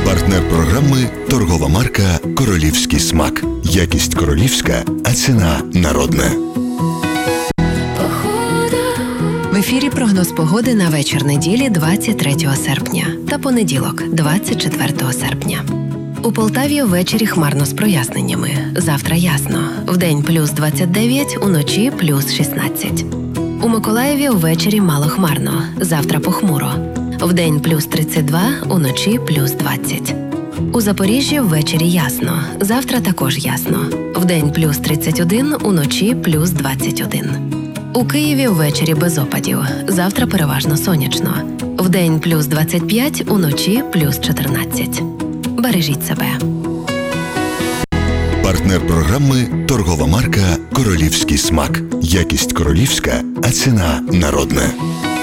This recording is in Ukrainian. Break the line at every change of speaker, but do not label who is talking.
Партнер програми – торгова марка «Королівський смак». Якість королівська, а ціна народна.
В ефірі прогноз погоди на вечір неділі 23 серпня та понеділок 24 серпня. У Полтаві ввечері хмарно з проясненнями. Завтра ясно. Вдень плюс 29, уночі плюс 16. У Миколаєві ввечері мало хмарно. Завтра похмуро. Вдень плюс 32, уночі плюс 20. У Запоріжжі ввечері ясно. Завтра також ясно. Вдень плюс 31, уночі плюс 21. У Києві ввечері без опадів. Завтра переважно сонячно. Вдень плюс 25, уночі плюс 14. Бережіть себе.
Партнер програми – торгова марка «Королівський смак». Якість королівська, а ціна народна.